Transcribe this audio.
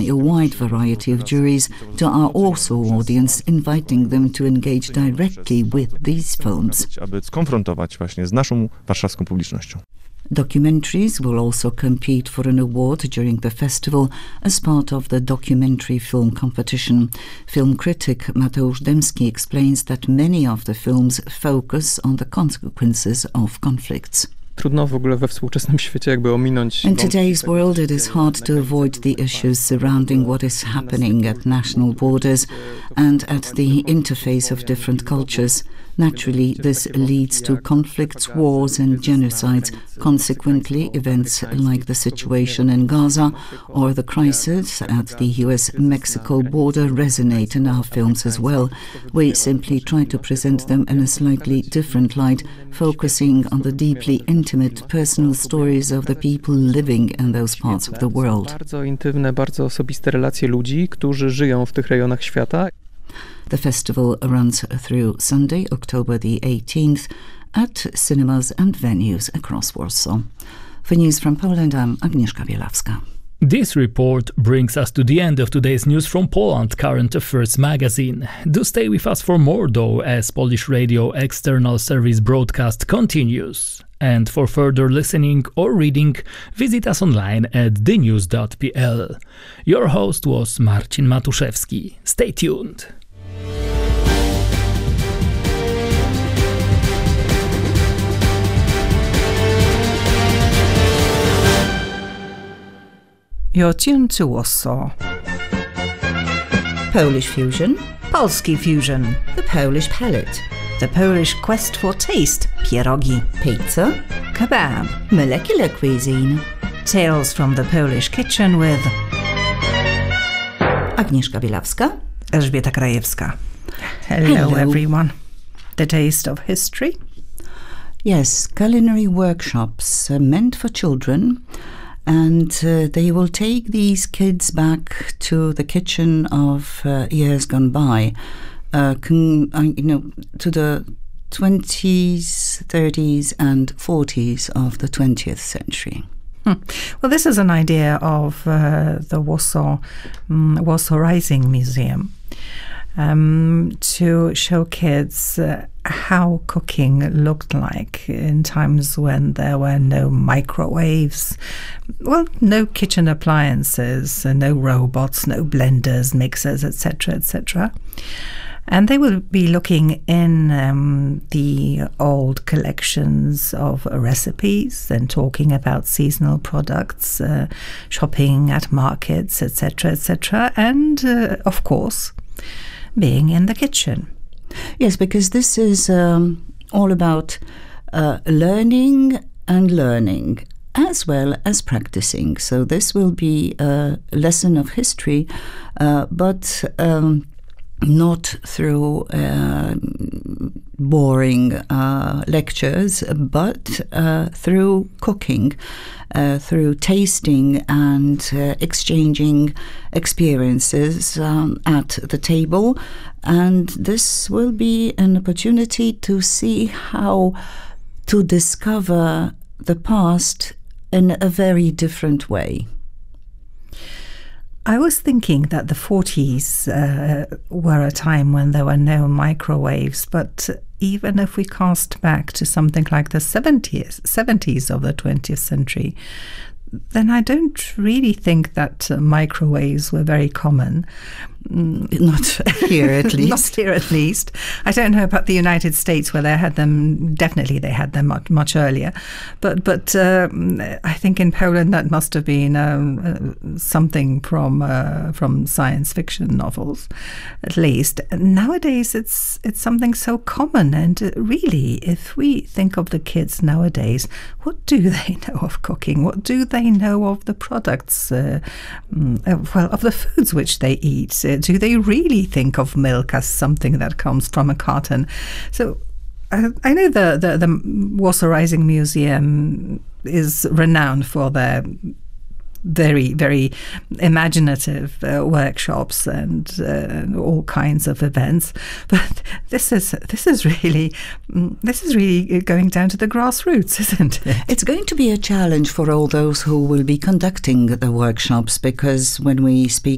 a wide variety of juries to our Warsaw audience, inviting them to engage directly with these films. Aby skonfrontować właśnie z naszą warszawską publicznością. Documentaries will also compete for an award during the festival as part of the documentary film competition. Film critic Mateusz Dębski explains that many of the films focus on the consequences of conflicts. Trudno w ogóle we współczesnym świecie jakby ominąć. In today's world, it is hard to avoid the issues surrounding what is happening at national borders and at the interface of different cultures. Naturally, this leads to conflicts, wars and genocides. Consequently, events like the situation in Gaza or the crisis at the US-Mexico border resonate in our films as well. We simply try to present them in a slightly different light, focusing on the deeply intimate personal stories of the people living in those parts of the world. Bardzo intymne, bardzo osobiste relacje ludzi, którzy żyją w tych rejonach świata. The festival runs through Sunday, October the 18th, at cinemas and venues across Warsaw. For News from Poland, I'm Agnieszka Bielawska. This report brings us to the end of today's News from Poland Current Affairs magazine. Do stay with us for more though, as Polish Radio External Service broadcast continues. And for further listening or reading, visit us online at thenews.pl. Your host was Marcin Matuszewski. Stay tuned. You're tuned to Warsaw. Polish Fusion, Polski Fusion, the Polish Palette, the Polish Quest for Taste, pierogi, pizza, kebab, molecular cuisine, tales from the Polish kitchen with Agnieszka Bielawska, Elżbieta Krajewska. Hello everyone. The Taste of History? Yes, culinary workshops meant for children. And they will take these kids back to the kitchen of years gone by, to the 20s, 30s and 40s of the 20th century. Well, this is an idea of the Warsaw Rising Museum to show kids how cooking looked like in times when there were no microwaves, well, no kitchen appliances, no robots, no blenders, mixers, etc., etc. And they will be looking in the old collections of recipes and talking about seasonal products, shopping at markets, etc., etc., and, of course, being in the kitchen. Yes, because this is all about learning and learning as well as practicing. So this will be a lesson of history, but not through boring lectures, but through cooking, through tasting and exchanging experiences at the table. And this will be an opportunity to see how to discover the past in a very different way. I was thinking that the 40s were a time when there were no microwaves, but even if we cast back to something like the 70s of the 20th century, then I don't really think that microwaves were very common. Not here, at least. Not here, at least. I don't know about the United States, where they had them. Definitely, they had them much earlier. But I think in Poland that must have been something from science fiction novels, at least. Nowadays, it's something so common. And really, if we think of the kids nowadays, what do they know of cooking? What do they know of the products? Of the foods which they eat. Do they really think of milk as something that comes from a carton? So I know the Warsaw Rising Museum is renowned for their very, very imaginative workshops and all kinds of events, but this is really going down to the grassroots, isn't it? It's going to be a challenge for all those who will be conducting the workshops, because when we speak